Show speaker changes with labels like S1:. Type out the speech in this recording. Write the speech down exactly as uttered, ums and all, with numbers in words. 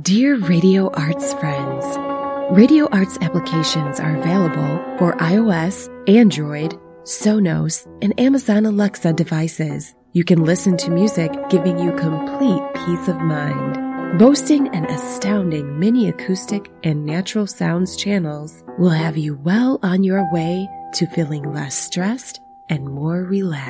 S1: Dear Radio Arts friends, Radio Arts applications are available for iOS, Android, Sonos, and Amazon Alexa devices. You can listen to music giving you complete peace of mind. Boasting an astounding mini acoustic and natural sounds channels will have you well on your way to feeling less stressed and more relaxed.